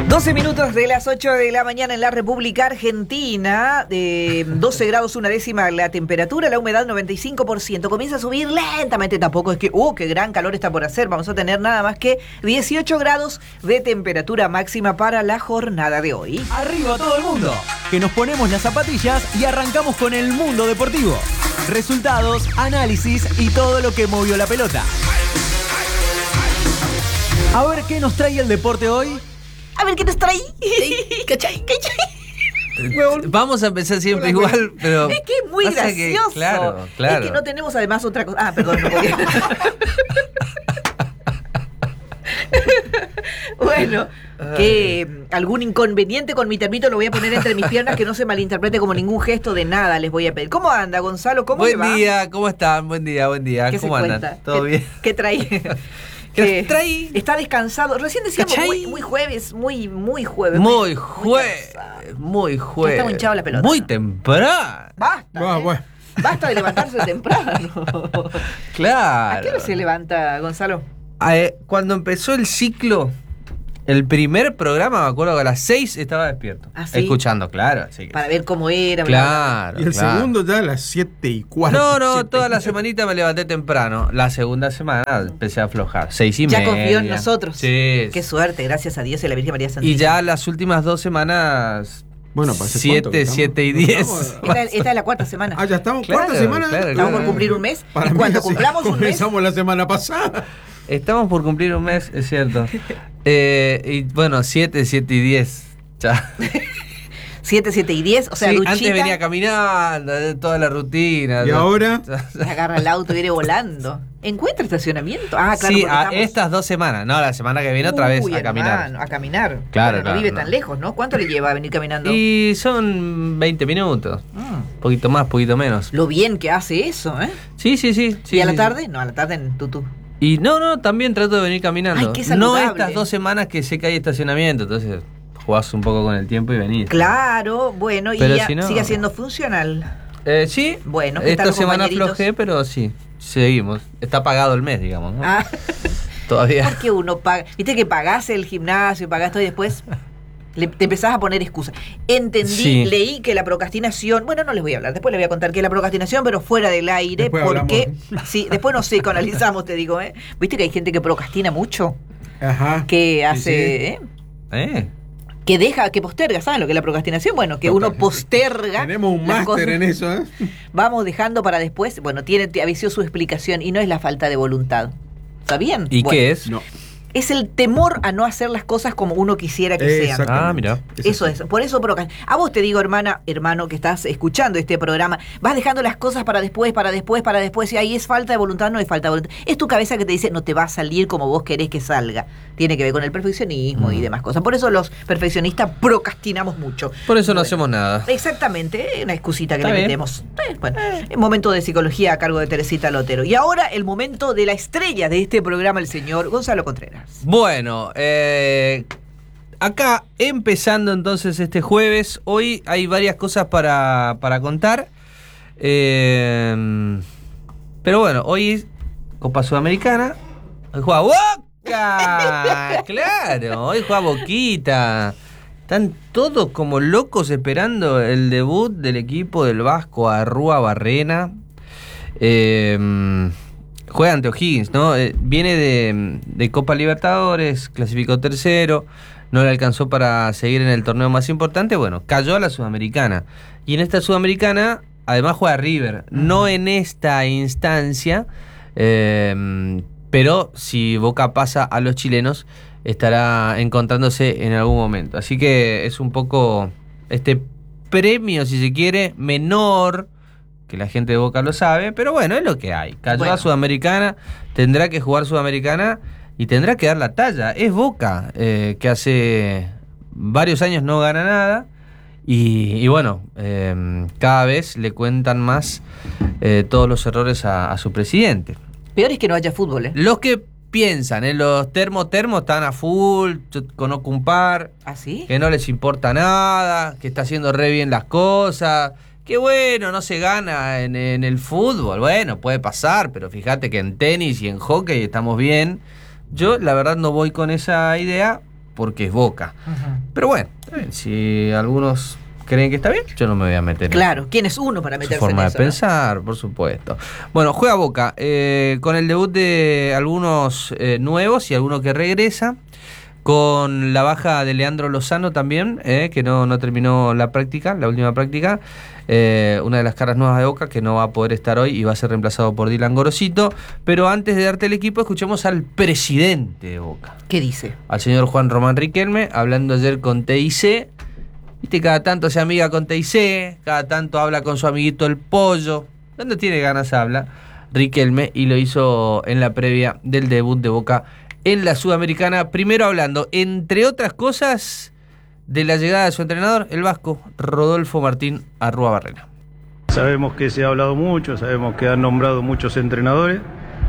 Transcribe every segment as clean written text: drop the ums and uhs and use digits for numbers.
12 minutos de las 8 de la mañana en la República Argentina, 12 grados una décima la temperatura, la humedad 95%, comienza a subir lentamente, tampoco es que, qué gran calor está por hacer, vamos a tener nada más que 18 grados de temperatura máxima para la jornada de hoy. Arriba todo el mundo, que nos ponemos las zapatillas y arrancamos con el mundo deportivo. Resultados, análisis y todo lo que movió la pelota. A ver qué nos trae el deporte hoy. A ver qué nos trae. ¿Cachai? Vamos a empezar siempre igual, pero... Es que es muy gracioso. Claro. Es que no tenemos además otra cosa. Ah, perdón, no podía. Bueno, que algún inconveniente con mi termito lo voy a poner entre mis piernas, que no se malinterprete como ningún gesto de nada, les voy a pedir. ¿Cómo anda, Gonzalo? ¿Cómo le va? Buen día, ¿cómo están? Buen día. ¿Cómo andan? ¿Todo bien? ¿Qué trae? ¿Qué trae? Está descansado. Recién decíamos muy jueves, muy jueves. Muy jueves. Ya está hinchado la pelota. Muy temprano. Basta. Basta de levantarse temprano. Claro. ¿A qué hora se levanta, Gonzalo? Cuando empezó el ciclo, el primer programa, me acuerdo que a las 6 estaba despierto. ¿Ah, sí? Escuchando, claro. Así que... Para ver cómo era. Claro. Y el segundo ya a las 7:15. No, toda la semanita me levanté temprano. La segunda semana empecé a aflojar, 6:30. Ya confió en nosotros. Sí. Qué suerte, gracias a Dios y a la Virgen María Santísima. Y ya las últimas 2 semanas... Bueno, para 7 y 10. Esta es la cuarta semana. Ah, ya estamos, Claro, cuarta semana. claro, Estamos por cumplir un mes. Para Y cuando mí, cumplamos un mes. comenzamos la semana pasada. Estamos por cumplir un mes, es cierto. Y bueno, 7 y 10. Ya. 7 y 10, o sea, Sí, duchita. antes venía caminando, toda la rutina. Y ahora, Agarra el auto y viene volando. ¿Encuentra estacionamiento? Ah, claro. Sí, porque estamos... estas 2 semanas. No, la semana que viene otra vez a caminar. Hermano, a caminar. Claro, Bueno, no claro, vive no. tan lejos, ¿no? ¿Cuánto le lleva a venir caminando? Y son 20 minutos. Poquito más, poquito menos. Lo bien que hace eso, ¿eh? Sí. ¿Y a la tarde? No, a la tarde en tutú. Y no, también trato de venir caminando. Ay, qué no saludable. estas 2 semanas que sé que hay estacionamiento, entonces jugás un poco con el tiempo y venís. Claro, bueno, Pero y ya si no... sigue siendo funcional. Sí, Bueno, ¿qué tal esta los semana compañeritos? aflojé, pero sí, seguimos. Está pagado el mes, digamos, ¿no? Ah, Todavía. porque uno paga. Viste que pagás el gimnasio, pagás todo y después te empezás a poner excusas. Entendí, Sí. leí que la procrastinación, bueno, no les voy a hablar, después les voy a contar que la procrastinación, pero fuera del aire, Después porque sí, después no sé, analizamos, te digo, ¿eh? Viste que hay gente que procrastina mucho, ajá. que Sí, hace, sí. que posterga, ¿saben lo que es la procrastinación? Bueno, que uno posterga. Tenemos un las máster cosas. en eso, ¿eh? Vamos dejando para después. Bueno, te avisió su explicación y no es la falta de voluntad. ¿Sabían? ¿Y Bueno, qué es? No. Es el temor a no hacer las cosas como uno quisiera que sean. Exactamente. Ah, mira. Eso es, por eso a vos te digo, hermano, que estás escuchando este programa, vas dejando las cosas para después, y ahí es falta de voluntad, no es falta de voluntad. Es tu cabeza que te dice, no te va a salir como vos querés que salga. Tiene que ver con el perfeccionismo y demás cosas. Por eso los perfeccionistas procrastinamos mucho. Por eso no Bueno, hacemos nada. Exactamente, una excusita que Está le bien. metemos. Bueno, el momento de psicología a cargo de Teresita Lotero. Y ahora el momento de la estrella de este programa, el señor Gonzalo Contreras. Bueno, acá empezando entonces este jueves, hoy hay varias cosas para contar. Pero bueno, hoy es Copa Sudamericana. Hoy juega Boca. Claro, hoy juega Boquita. Están todos como locos esperando el debut del equipo del Vasco Arrúa Barrena. Juega ante O'Higgins, ¿no? Viene de Copa Libertadores, clasificó tercero, no le alcanzó para seguir en el torneo más importante, bueno, cayó a la Sudamericana. Y en esta Sudamericana, además juega River, no en esta instancia, pero si Boca pasa a los chilenos, estará encontrándose en algún momento. Así que es un poco este premio, si se quiere, menor, que la gente de Boca lo sabe, pero bueno, es lo que hay. Cayó a Sudamericana, tendrá que jugar Sudamericana y tendrá que dar la talla. Es Boca, que hace varios años no gana nada y bueno, cada vez le cuentan más todos los errores a su presidente. Peor es que no haya fútbol, ¿eh? Los que piensan, los termos están a full, conozco un par, ¿Ah, sí? que no les importa nada, que está haciendo re bien las cosas. Qué bueno, no se gana en el fútbol. Bueno, puede pasar, pero fíjate que en tenis y en hockey estamos bien. Yo, la verdad, no voy con esa idea. porque es Boca. Pero bueno, si algunos creen que está bien, yo no me voy a meter Claro, ¿quién es uno para meterse en eso? Forma de pensar, por supuesto. Bueno, juega Boca con el debut de algunos nuevos y alguno que regresa, con la baja de Leandro Lozano también, que no terminó la última práctica, una de las caras nuevas de Boca que no va a poder estar hoy y va a ser reemplazado por Dylan Gorosito. Pero antes de darte el equipo, escuchemos al presidente de Boca. ¿Qué dice? Al señor Juan Román Riquelme, hablando ayer con TIC. Viste, cada tanto se amiga con TIC, cada tanto habla con su amiguito el Pollo. Cuando tiene ganas habla Riquelme, y lo hizo en la previa del debut de Boca en la Sudamericana. Primero hablando, entre otras cosas, de la llegada de su entrenador, el vasco Rodolfo Martín Arruabarrena. Sabemos que se ha hablado mucho, sabemos que han nombrado muchos entrenadores.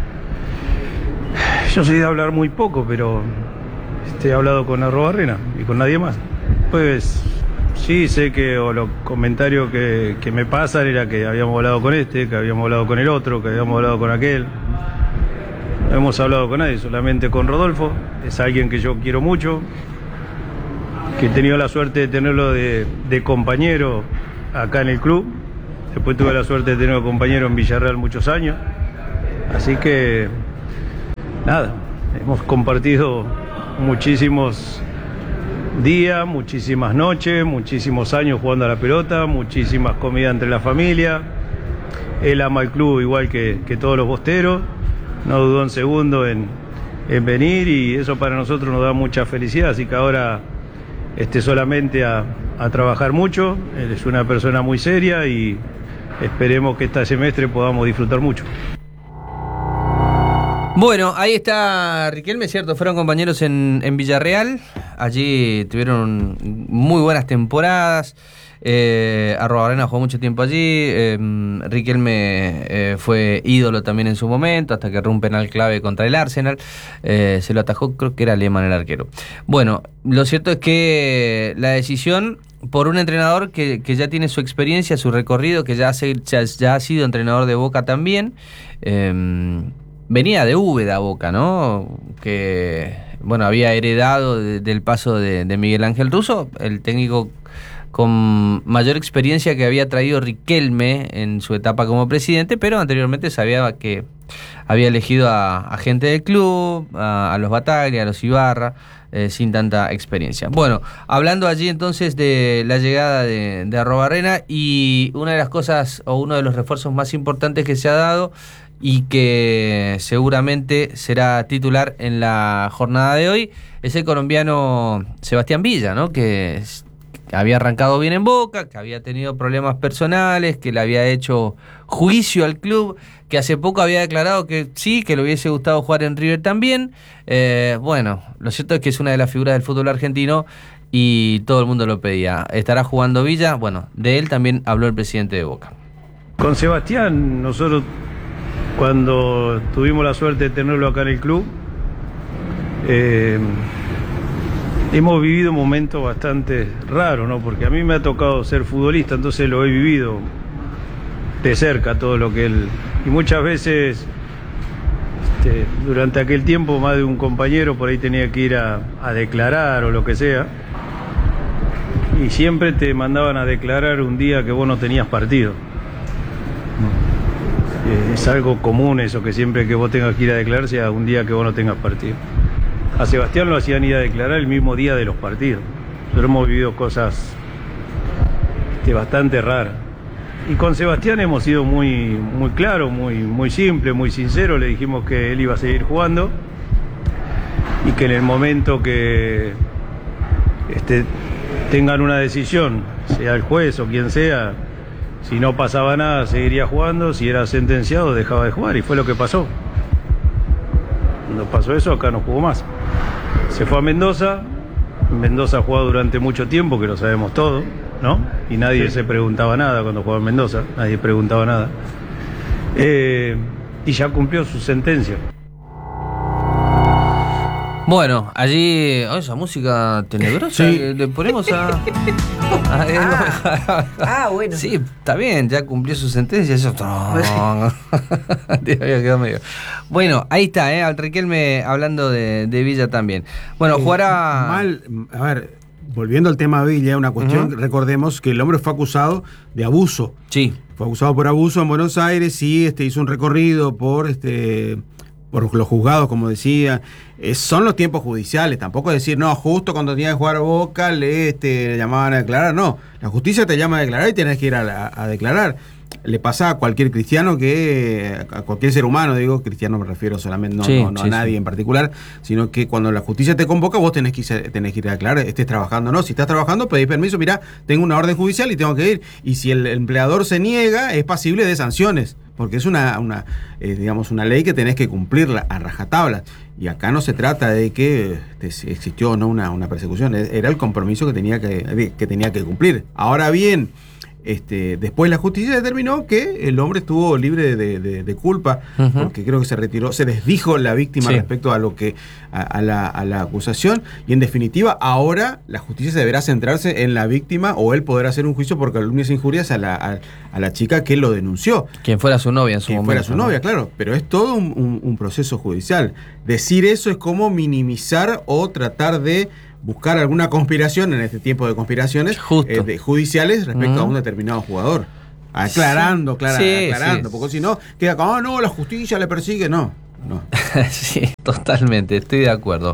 Yo soy de hablar muy poco, pero he hablado con Arruabarrena y con nadie más. Pues sí, sé que los comentarios que me pasan era que habíamos hablado con este, que habíamos hablado con el otro, que habíamos hablado con aquel. No hemos hablado con nadie, solamente con Rodolfo. Es alguien que yo quiero mucho, que he tenido la suerte de tenerlo de compañero acá en el club. Después tuve la suerte de tenerlo compañero en Villarreal muchos años. Así que, nada, hemos compartido muchísimos días, muchísimas noches, muchísimos años jugando a la pelota, muchísimas comidas entre la familia. Él ama el club igual que todos los bosteros. No dudó un segundo en venir, y eso para nosotros nos da mucha felicidad. Así que ahora solamente a trabajar mucho. Él es una persona muy seria y esperemos que este semestre podamos disfrutar mucho. Bueno, ahí está Riquelme, cierto, fueron compañeros en Villarreal. Allí tuvieron muy buenas temporadas. Arruabarrena jugó mucho tiempo allí. Riquelme fue ídolo también en su momento, hasta que erró un penal clave contra el Arsenal. Se lo atajó, creo que era Lehmann el arquero. Bueno, lo cierto es que la decisión por un entrenador que ya tiene su experiencia, su recorrido, que ya ha sido entrenador de Boca también. Venía de Úbeda Boca, ¿no? Que, bueno, había heredado del paso de Miguel Ángel Russo, el técnico con mayor experiencia que había traído Riquelme en su etapa como presidente, pero anteriormente sabía que había elegido a gente del club, a los Bataglia, a los Ibarra, sin tanta experiencia. Bueno, hablando allí entonces de la llegada de Arruabarrena, y una de las cosas o uno de los refuerzos más importantes que se ha dado y que seguramente será titular en la jornada de hoy es el colombiano Sebastián Villa, ¿no? Que había arrancado bien en Boca, que había tenido problemas personales, que le había hecho juicio al club, que hace poco había declarado que sí, que le hubiese gustado jugar en River también. Bueno, lo cierto es que es una de las figuras del fútbol argentino y todo el mundo lo pedía. ¿Estará jugando Villa? Bueno, de él también habló el presidente de Boca. Con Sebastián, nosotros cuando tuvimos la suerte de tenerlo acá en el club, hemos vivido momentos bastante raros, ¿no? Porque a mí me ha tocado ser futbolista, entonces lo he vivido de cerca todo lo que él... Y muchas veces, durante aquel tiempo, más de un compañero por ahí tenía que ir a declarar o lo que sea. Y siempre te mandaban a declarar un día que vos no tenías partido. Es algo común eso, que siempre que vos tengas que ir a declarar sea un día que vos no tengas partido. A Sebastián lo hacían ir a declarar el mismo día de los partidos. Nosotros hemos vivido cosas bastante raras. Y con Sebastián hemos sido muy claros, muy simple, muy sincero. Le dijimos que él iba a seguir jugando y que en el momento que tengan una decisión, sea el juez o quien sea, si no pasaba nada seguiría jugando, si era sentenciado dejaba de jugar, y fue lo que pasó. Cuando pasó eso, acá no jugó más. Se fue a Mendoza. Mendoza ha jugado durante mucho tiempo, que lo sabemos todo, ¿no? Y nadie se preguntaba nada cuando jugaba en Mendoza, nadie preguntaba nada. Y ya cumplió su sentencia. Bueno, allí. Esa música tenebrosa. Sí. Le ponemos a. Bueno. Sí, está bien, ya cumplió su sentencia. Eso. Dios mío, quedó medio. Bueno, ahí está, al Riquelme hablando de Villa también. Bueno, jugará. Mal, a ver, volviendo al tema Villa, una cuestión, recordemos que el hombre fue acusado de abuso. Sí. Fue acusado por abuso en Buenos Aires y hizo un recorrido por los juzgados, como decía. Son los tiempos judiciales, tampoco decir, no, justo cuando tenía que jugar a Boca le llamaban a declarar, no. La justicia te llama a declarar y tenés que ir a declarar. Le pasa a cualquier cristiano a cualquier ser humano, digo, cristiano me refiero solamente, no a nadie en particular, sino que cuando la justicia te convoca, vos tenés que ir a declarar, estés trabajando o no. Si estás trabajando, pedís permiso, mirá, tengo una orden judicial y tengo que ir. Y si el empleador se niega, es pasible de sanciones, porque es una ley que tenés que cumplirla a rajatabla. Y acá no se trata de que existió o no una persecución, era el compromiso que tenía que cumplir. Ahora bien, después la justicia determinó que el hombre estuvo libre de culpa, porque creo que se desdijo la víctima respecto a lo que a la acusación, y en definitiva ahora la justicia deberá centrarse en la víctima, o él podrá hacer un juicio por calumnias e injurias a la chica que lo denunció. Quien fuera su novia en su momento. Fuera su novia, claro, pero es todo un proceso judicial. Decir eso es como minimizar o tratar de buscar alguna conspiración en este tiempo de conspiraciones judiciales respecto a un determinado jugador. Aclarando, porque si no, queda como, no, la justicia le persigue, no. Sí, totalmente, estoy de acuerdo.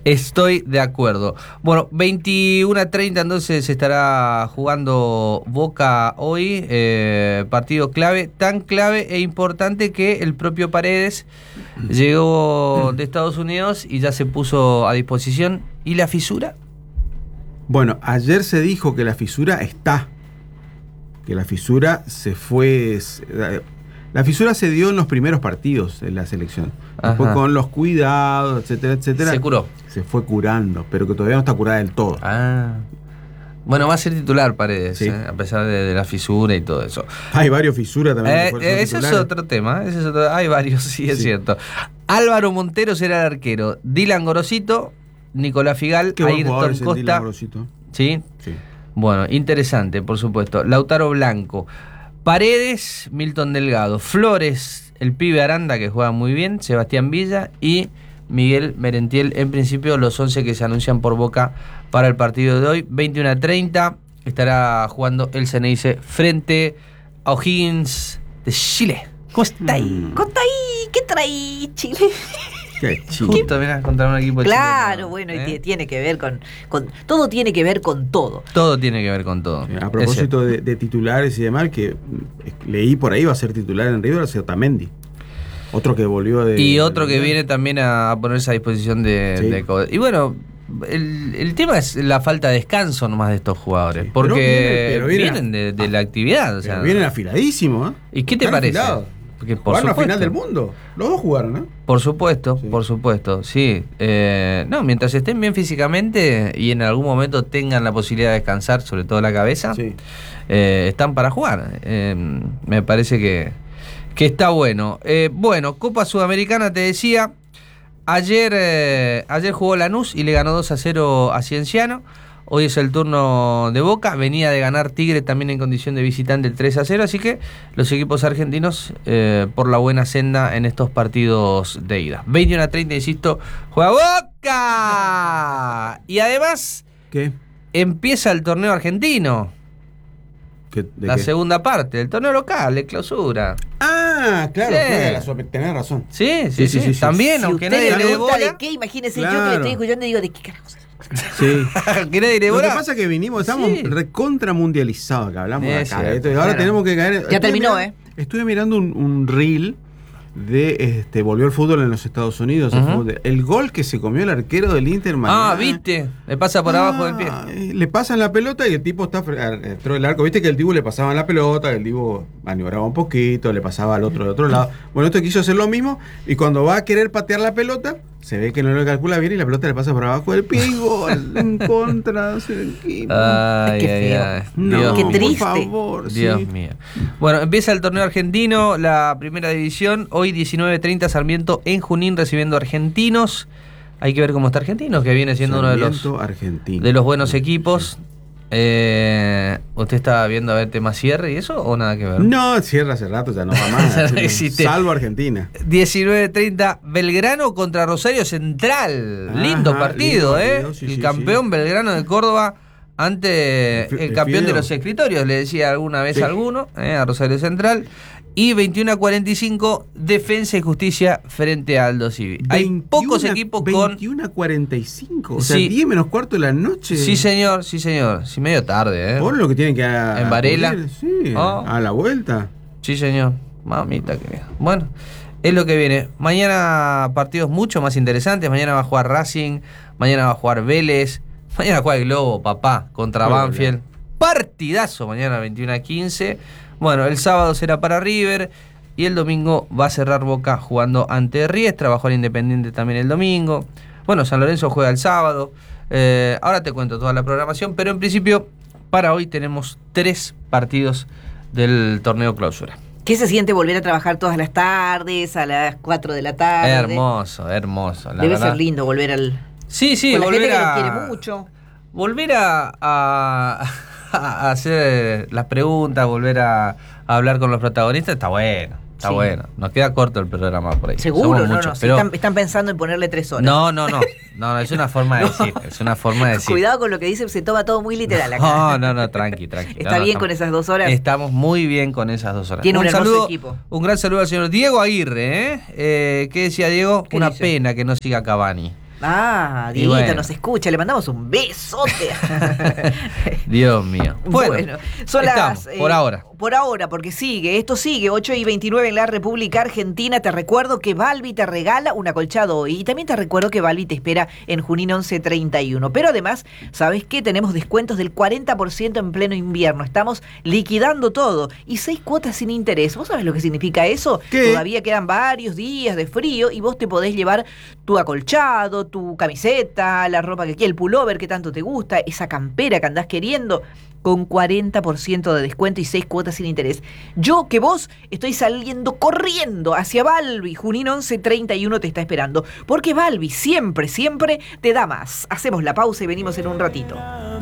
Bueno, 21:30 entonces se estará jugando Boca hoy, partido clave, tan clave e importante que el propio Paredes llegó de Estados Unidos y ya se puso a disposición. ¿Y la fisura? Bueno, ayer se dijo que la fisura está, que la fisura se fue. La fisura se dio en los primeros partidos de la selección. Después con los cuidados, etcétera. Se curó. Se fue curando, pero que todavía no está curada del todo. Bueno, va a ser titular Paredes, sí. A pesar de la fisura y todo eso. Hay varios fisuras también. Ese es otro tema. Hay varios, sí, es cierto. Álvaro Montero será el arquero. Dylan Gorosito, Nicolás Figal, Ayrton Costa. ¿Sí? Sí. Bueno, interesante, por supuesto. Lautaro Blanco. Paredes, Milton Delgado, Flores, el pibe Aranda, que juega muy bien, Sebastián Villa y Miguel Merentiel. En principio, los 11 que se anuncian por Boca para el partido de hoy. 21:30 estará jugando el Ceneice frente a O'Higgins de Chile. ¿Cómo está ahí? ¿Cómo está ahí? ¿Qué trae Chile? Justo mirá, contra un equipo chileno. Claro, bueno, y tiene que ver con todo, tiene que ver con todo. Todo tiene que ver con todo. A propósito de titulares y demás, que leí por ahí va a ser titular en River, es Otamendi. Otro que volvió de... Y otro que viene también a ponerse a disposición de y bueno, el tema es la falta de descanso nomás de estos jugadores. Porque vienen de la actividad. O sea, vienen afiladísimos, ¿eh? ¿Y qué te parece? Porque jugaron a final del mundo. Los dos jugaron, ¿eh? Por supuesto, sí. Mientras estén bien físicamente y en algún momento tengan la posibilidad de descansar, sobre todo la cabeza, están para jugar. Me parece que está bueno. Bueno, Copa Sudamericana, te decía. Ayer jugó Lanús y le ganó 2-0 a Cienciano. Hoy es el turno de Boca. Venía de ganar Tigre también en condición de visitante el 3-0. Así que los equipos argentinos por la buena senda en estos partidos de ida. 21:30, insisto, juega Boca. Y además, ¿qué? Empieza el torneo argentino. La segunda parte del torneo local, de clausura. Claro, tenés razón. Sí, también, si aunque nadie le dé bola. ¿De qué? Imagínese yo que le estoy escuchando y digo, ¿de qué carajos? Sí. Lo que pasa es que estamos recontra mundializados, que hablamos acá. Ahora tenemos que caer. Ya terminó, Estuve mirando un reel de volvió el fútbol en los Estados Unidos. El gol que se comió el arquero del Inter Miami. ¿Viste? Le pasa por abajo del pie. Le pasan la pelota y el tipo está dentro del arco. Viste que el tipo le pasaba la pelota, el tipo maniobraba un poquito, le pasaba al otro del otro lado. Bueno, esto quiso hacer lo mismo y cuando va a querer patear la pelota, se ve que no lo calcula bien y la pelota le pasa por abajo del pie y gol en contra del equipo. Qué feo. Qué triste. Por favor, Dios mío. Bueno, empieza el torneo argentino, la primera división. Hoy 19:30 Sarmiento en Junín recibiendo Argentinos. Hay que ver cómo está Argentinos, que viene siendo uno de Argentino. los buenos equipos. ¿Usted estaba viendo a ver tema cierre y eso o nada que ver? No, cierra hace rato, ya no va más. Ya no existe. Salvo Argentina. 19:30, Belgrano contra Rosario Central. Lindo Ajá, partido, lindo partido, sí, el sí, campeón Belgrano de Córdoba ante el campeón de Fideo. los escritorios, le decía alguna vez Sí. a alguno, a Rosario Central. Y 21:45, Defensa y Justicia frente a Aldo Civi. Hay pocos equipos con... 21:45, o sea, Sí. 10 menos cuarto de la noche. Sí, señor, sí, señor. Sí, medio tarde, Por lo que tienen que En Varela. cubrir, sí, Oh. a la vuelta. Sí, señor. Mamita querida. Bueno, es lo que viene. Mañana partidos mucho más interesantes. Mañana va a jugar Racing. Mañana va a jugar Vélez. Mañana juega el Globo, papá, contra Hola. Banfield. Partidazo mañana 21:15. Bueno, el sábado será para River. Y el domingo va a cerrar Boca jugando ante Riestra. Va a jugar Independiente también el domingo. Bueno, San Lorenzo juega el sábado. Ahora te cuento toda la programación. Pero en principio, para hoy tenemos 3 partidos del torneo clausura. ¿Qué se siente volver a trabajar todas las tardes, a las 4 de la tarde? Hermoso, hermoso. La Debe verdad. ser lindo volver al... Sí, sí, con la volver gente que a... lo quiere mucho. Volver a hacer las preguntas, volver a hablar con los protagonistas, está bueno. Está Sí. bueno. Nos queda corto el programa por ahí. Seguro, Somos no, muchos, no. Si pero... están pensando en ponerle 3 horas. No, es una forma de decir. Es una forma de decir. Cuidado con lo que dice, se toma todo muy literal acá. No, tranqui. ¿Está bien con esas 2 horas? Estamos muy bien con esas 2 horas. Tiene un hermoso equipo. Un gran saludo al señor Diego Aguirre. ¿Qué decía Diego? ¿Qué Una dice? pena que no siga Cavani. Ah, Y Dieguito bueno. nos escucha, le mandamos un besote. Dios mío. Bueno, son estamos, las... por ahora. Por ahora, porque esto sigue, 8:29 en la República Argentina. Te recuerdo que Balbi te regala un acolchado hoy. Y también te recuerdo que Balbi te espera en Junín 1131. Pero además, ¿sabes qué? Tenemos descuentos del 40% en pleno invierno. Estamos liquidando todo. Y 6 cuotas sin interés. ¿Vos sabés lo que significa eso? ¿Qué? Todavía quedan varios días de frío y vos te podés llevar tu acolchado, tu camiseta, la ropa que quieras, el pullover que tanto te gusta, esa campera que andás queriendo, con 40% de descuento y 6 cuotas sin interés. Yo que vos estoy saliendo corriendo hacia Balbi. Junín 1131 te está esperando. Porque Balbi siempre te da más. Hacemos la pausa y venimos en un ratito.